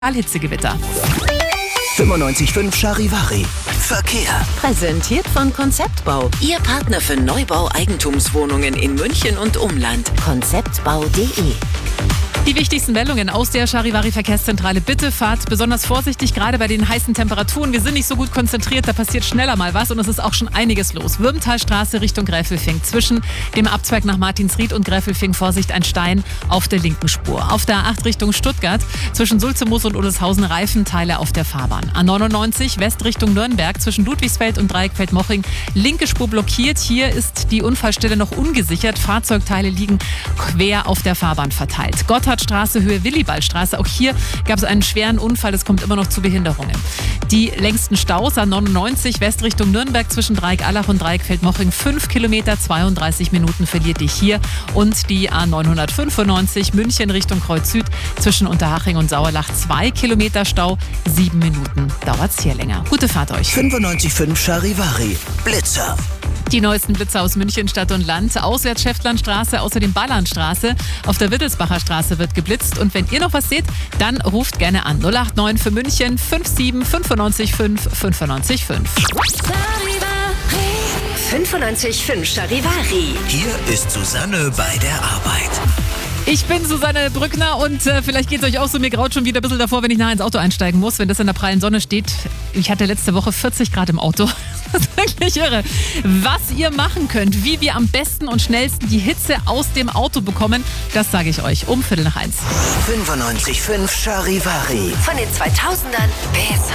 Hitzegewitter. 95.5 Charivari. Verkehr. Präsentiert von Konzeptbau. Ihr Partner für Neubau Eigentumswohnungen in München und Umland. Konzeptbau.de. Die wichtigsten Meldungen aus der Charivari Verkehrszentrale. Bitte fahrt besonders vorsichtig, gerade bei den heißen Temperaturen. Wir sind nicht so gut konzentriert, da passiert schneller mal was und es ist auch schon einiges los. Würmtalstraße Richtung Gräfelfing. Zwischen dem Abzweig nach Martinsried und Gräfelfing, Vorsicht, ein Stein auf der linken Spur. Auf der A8 Richtung Stuttgart, zwischen Sulzemoos und Odelshausen, Reifenteile auf der Fahrbahn. A99 West Richtung Nürnberg, zwischen Ludwigsfeld und Dreieckfeld-Moching, linke Spur blockiert. Hier ist die Unfallstelle noch ungesichert. Fahrzeugteile liegen quer auf der Fahrbahn verteilt. Gotthardstraße, Höhe Willibaldstraße. Auch hier gab es einen schweren Unfall. Es kommt immer noch zu Behinderungen. Die längsten Staus an 99 West Richtung Nürnberg zwischen Dreieck-Allach und Dreieckfeld-Moching. 5 Kilometer, 32 Minuten verliert ihr hier. Und die A995 München Richtung Kreuz Süd zwischen Unterhaching und Sauerlach. 2 Kilometer Stau, 7 Minuten dauert es hier länger. Gute Fahrt euch. 95.5 Charivari. Blitzer. Die neuesten Blitzer aus München, Stadt und Land. Auswärts Schäftlarnstraße, außerdem Ballandstraße. Auf der Wittelsbacher Straße wird geblitzt. Und wenn ihr noch was seht, dann ruft gerne an. 089 für München 57 95 5 95 5. 95.5 Charivari. Hier ist Susanne bei der Arbeit. Ich bin Susanne Brückner und vielleicht geht es euch auch so, mir graut schon wieder ein bisschen davor, wenn ich nachher ins Auto einsteigen muss, wenn das in der prallen Sonne steht. Ich hatte letzte Woche 40 Grad im Auto. Das ist wirklich irre. Was ihr machen könnt, wie wir am besten und schnellsten die Hitze aus dem Auto bekommen, das sage ich euch um 12:45. 95.5 Charivari. Von den 2000ern bis